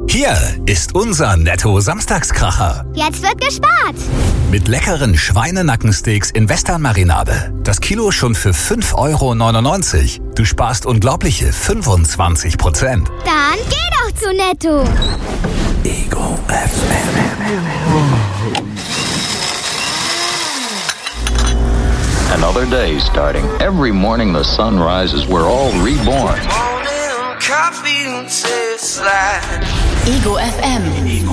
Hier ist unser Netto-Samstagskracher. Jetzt wird gespart. Mit leckeren Schweinenackensteaks in Western-Marinade. Das Kilo schon für 5,99 €. Du sparst unglaubliche 25%. Dann geh doch zu Netto. Ego FM. Another day starting. Every morning the sun rises, we're all reborn. Morning coffee tastes like Ego FM.